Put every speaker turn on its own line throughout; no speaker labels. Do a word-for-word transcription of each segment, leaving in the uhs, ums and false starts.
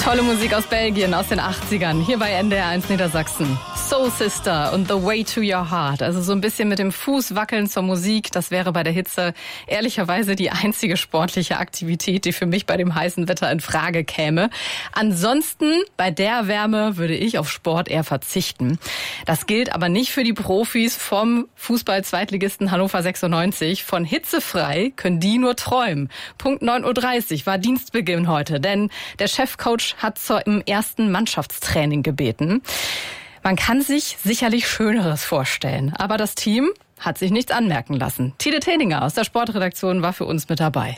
Tolle Musik aus Belgien, aus den achtzigern, hier bei N D R eins Niedersachsen. Soul Sister und The Way to Your Heart. Also so ein bisschen mit dem Fuß wackeln zur Musik. Das wäre bei der Hitze ehrlicherweise die einzige sportliche Aktivität, die für mich bei dem heißen Wetter in Frage käme. Ansonsten, bei der Wärme würde ich auf Sport eher verzichten. Das gilt aber nicht für die Profis vom Fußball-Zweitligisten Hannover sechsundneunzig. Von hitzefrei können die nur träumen. Punkt neun Uhr dreißig war Dienstbeginn heute, denn der Chefcoach hat zum ersten Mannschaftstraining gebeten. Man kann sich sicherlich Schöneres vorstellen, aber das Team hat sich nichts anmerken lassen. Tide Teninger aus der Sportredaktion war für uns mit dabei.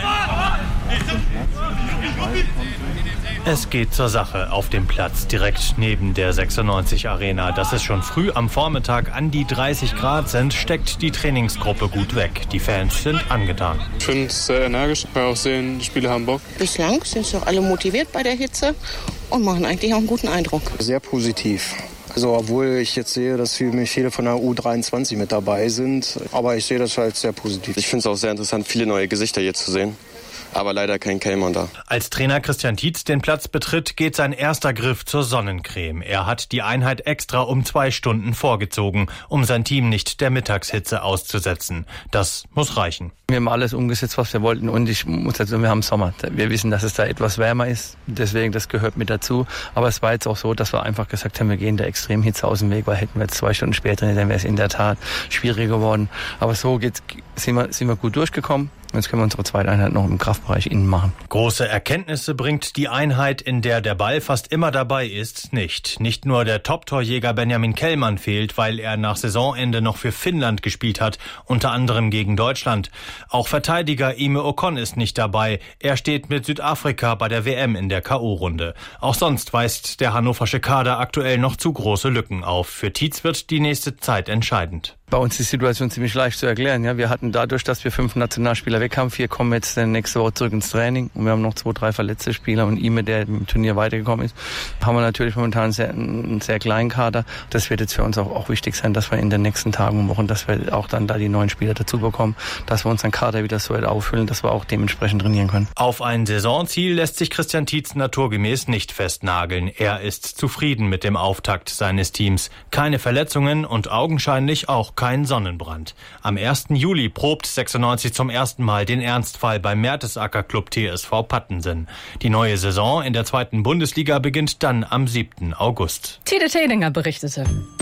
Es geht zur Sache auf dem Platz direkt neben der sechsundneunzig Arena. Dass es schon früh am Vormittag an die dreißig Grad sind, steckt die Trainingsgruppe gut weg. Die Fans sind angetan.
Ich finde es sehr energisch. Ich kann auch sehen, die Spieler haben Bock.
Bislang sind sie alle motiviert bei der Hitze und machen eigentlich auch einen guten Eindruck.
Sehr positiv. Also obwohl ich jetzt sehe, dass viele von der U dreiundzwanzig mit dabei sind, aber ich sehe das halt sehr positiv.
Ich finde es auch sehr interessant, viele neue Gesichter hier zu sehen. Aber leider kein Kellmann da.
Als Trainer Christian Tietz den Platz betritt, geht sein erster Griff zur Sonnencreme. Er hat die Einheit extra um zwei Stunden vorgezogen, um sein Team nicht der Mittagshitze auszusetzen. Das muss reichen.
Wir haben alles umgesetzt, was wir wollten, und ich muss sagen, wir haben Sommer. Wir wissen, dass es da etwas wärmer ist, deswegen das gehört mit dazu. Aber es war jetzt auch so, dass wir einfach gesagt haben, wir gehen der Extremhitze aus dem Weg, weil hätten wir jetzt zwei Stunden später, dann wäre es in der Tat schwieriger geworden. Aber so geht's, sind wir, sind wir gut durchgekommen. Jetzt können wir unsere zweite Einheit noch im Kraftbereich innen machen.
Große Erkenntnisse bringt die Einheit, in der der Ball fast immer dabei ist, nicht. Nicht nur der Top-Torjäger Benjamin Kellmann fehlt, weil er nach Saisonende noch für Finnland gespielt hat, unter anderem gegen Deutschland. Auch Verteidiger Ime Ocon ist nicht dabei. Er steht mit Südafrika bei der W M in der K O-Runde. Auch sonst weist der hannoversche Kader aktuell noch zu große Lücken auf. Für Tietz wird die nächste Zeit entscheidend.
Bei uns ist die Situation ziemlich leicht zu erklären. Ja, wir hatten dadurch, dass wir fünf Nationalspieler weg haben, vier kommen jetzt nächste Woche zurück ins Training, und wir haben noch zwei, drei verletzte Spieler, und Ime, der im Turnier weitergekommen ist, haben wir natürlich momentan einen sehr, einen sehr kleinen Kader. Das wird jetzt für uns auch, auch wichtig sein, dass wir in den nächsten Tagen und Wochen, dass wir auch dann da die neuen Spieler dazu bekommen, dass wir unseren Kader wieder so weit auffüllen, dass wir auch dementsprechend trainieren können.
Auf ein Saisonziel lässt sich Christian Tietz naturgemäß nicht festnageln. Er ist zufrieden mit dem Auftakt seines Teams. Keine Verletzungen und augenscheinlich auch kein Sonnenbrand. Am ersten Juli probt sechsundneunzig zum ersten Mal den Ernstfall beim Mertesacker Club T S V Pattensen. Die neue Saison in der zweiten Bundesliga beginnt dann am siebten August.
Tide Teninger berichtete.